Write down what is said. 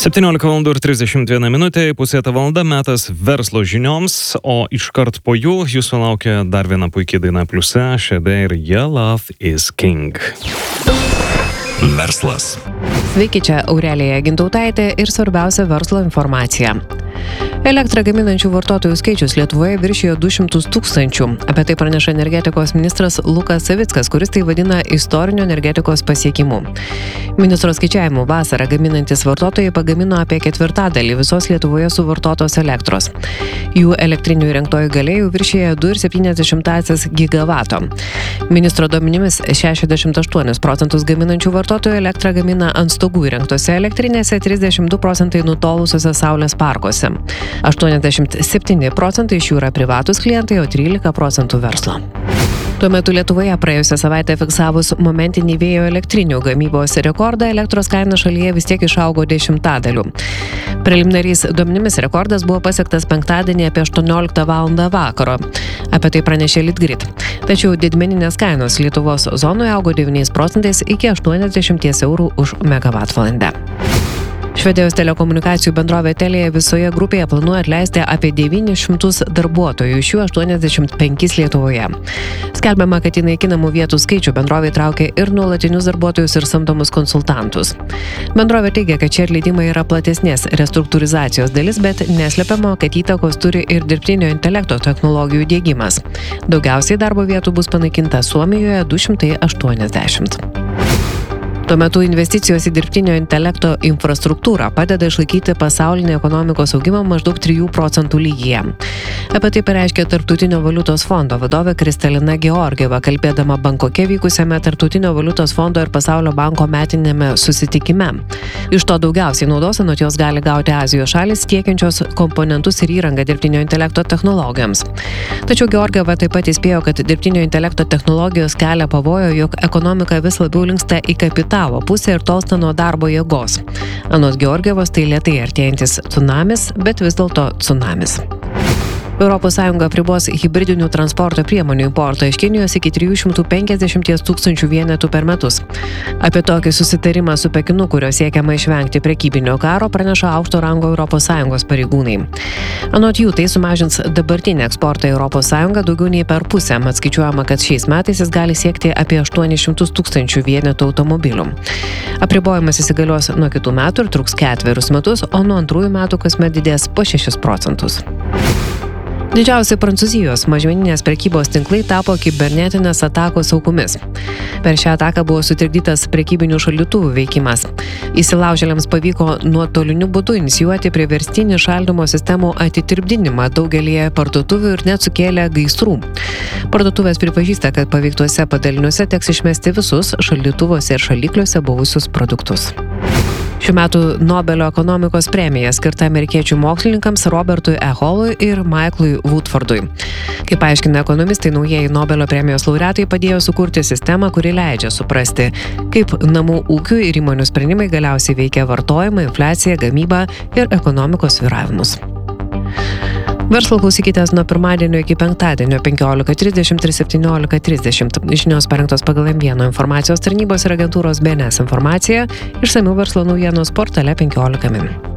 17:31 minutė, pusėta valanda, metas verslo žinioms, o iškart po jų jūsų laukia dar viena puikiai daina pliuse, Šedė ir Your Love is King. Verslas. Sveiki, čia Aurelija Gintautaitė ir svarbiausia verslo informacija. Elektrą gaminančių vartotojų skaičius Lietuvoje viršijo 200 000. Apie tai praneša energetikos ministras Lukas Savickas, kuris tai vadina istoriniu energetikos pasiekimu. Ministro skaičiavimu vasarą gaminantis vartotojai pagamino apie ketvirtadalį visos Lietuvoje suvartotos elektros. Jų elektrinių įrengtojų galia jau viršėjo 2,7 gigavato. Ministro duomenimis 68% gaminančių vartotojų elektrą gamina ant stogų įrengtose elektrinėse, 32% nutolusiuose saulės parkuose. 87% iš jų yra privatūs klientai, o 13% verslo. Tuo metu Lietuvoje praėjusią savaitę fiksavus momentinį vėjo elektrinių gamybos rekordą, elektros kaina šalyje vis tiek išaugo 10%. Preliminariais duomenimis rekordas buvo pasiektas penktadienį apie 18 val. Vakaro. Apie tai pranešė Litgrid. Tačiau didmeninės kainos Lietuvos zonoje augo 9% iki 80 eurų už megavatvalandę. Švedijos telekomunikacijų bendrovė Telia visoje grupėje planuoja atleisti apie 900 darbuotojų, iš jų 85 Lietuvoje. Skelbiama, kad į naikinamų vietų skaičių bendrovė traukia ir nuolatinius darbuotojus ir samdomus konsultantus. Bendrovė teigia, kad šie atleidimai yra platesnės restruktūrizacijos dalis, bet neslepiama, kad įtakos turi ir dirbtinio intelekto technologijų diegimas. Daugiausiai darbo vietų bus panaikinta Suomijoje 280. Tuo metu investicijos į dirbtinio intelekto infrastruktūrą padeda išlaikyti pasaulinį ekonomikos augimą maždaug 3% lygyje. Apie tai pareiškė Tarptautinio valiutos fondo vadovė Kristalina Georgieva, kalbėdama Bankoke vykusiame Tarptautinio valiutos fondo ir Pasaulio banko metinėme susitikime. Iš to daugiausiai naudos anot jos gali gauti Azijos šalys tiekiančios komponentus ir įrangą dirbtinio intelekto technologijoms. Tačiau Georgieva taip pat įspėjo, kad dirbtinio intelekto technologijos kelia pavojų, jog ekonomika vis labiau linksta į kapitalo pusę ir tolsta nuo darbo jėgos. Anot Georgievos tai lėtai artėjantis tsunamis, bet vis dėlto tsunamis. ES apribos hibridinių transporto priemonių importą iš Kinijos iki 350 000 vienetų per metus. Apie tokį susitarimą su Pekinu, kurio siekiama išvengti prekybinio karo, praneša aukšto rango ES pareigūnai. Anot jų, tai sumažins dabartinį eksportą į ES daugiau nei per pusę, mat skaičiuojama, kad šiais metais jis gali siekti apie 800 000 vienetų automobilių. Apribojimas įsigalios nuo kitų metų ir truks 4 metus, o nuo antrųjų metų kasmet didės po 6%. Didžiausi Prancūzijos mažmeninės prekybos tinklai tapo kibernetinės atakos aukomis. Per šią ataką buvo sutrikdytas prekybinių šaldytuvų veikimas. Įsilaužėliams pavyko nuotoliniu būdu inicijuoti priverstinį šaldymo sistemų atitirpdinimą daugelėje parduotuvių ir net sukėlė gaisrų. Parduotuvės pripažįsta, kad paveiktuose padaliniuose teks išmesti visus šaldytuvuose ir šaldikliuose buvusius produktus. Šių metų Nobelio ekonomikos premija skirta amerikiečių mokslininkams Robertui E. Hallui ir Michaelui Woodfordui. Kaip paaiškina ekonomistai, naujieji Nobelio premijos laureatai padėjo sukurti sistemą, kuri leidžia suprasti, kaip namų ūkių ir įmonių sprendimai galiausiai veikia vartojimą, infliaciją, gamybą ir ekonomikos svyravimus. Verslo klausykitės nuo pirmadienio iki penktadienio 15:30 ir 17:30. Žinios parengtos pagal M1 informacijos tarnybos ir agentūros BNS informaciją, išsamių verslo naujienos portale 15 min.